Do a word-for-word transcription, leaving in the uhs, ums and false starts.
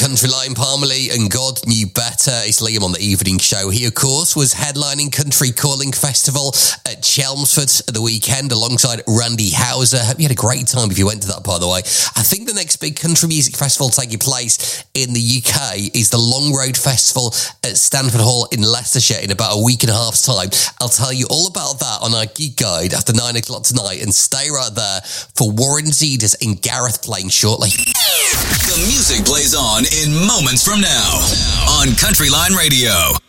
Country Line, Parmalee and God Knew Better. It's Liam on the evening show. He, of course, was headlining Country Calling Festival at Chelmsford at the weekend alongside Randy Houser. Hope you had a great time if you went to that, by the way. I think the next big country music festival taking place in the U K is the Long Road Festival at Stanford Hall in Leicestershire in about a week and a half's time. I'll tell you all about that on our gig guide after nine o'clock tonight, and stay right there for Warren Zedis and Gareth playing shortly. The music plays on in moments from now on Country Line Radio.